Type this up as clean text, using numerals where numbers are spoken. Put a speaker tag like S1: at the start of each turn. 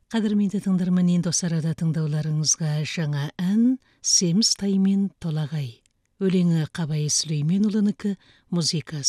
S1: Қадірменді тыңдарман, енді осы арада тыңдауларыңызға жаңа ән «Семіз тай мен толағай». Өлеңі Қабай Сүлейменұлынікі, музыкасы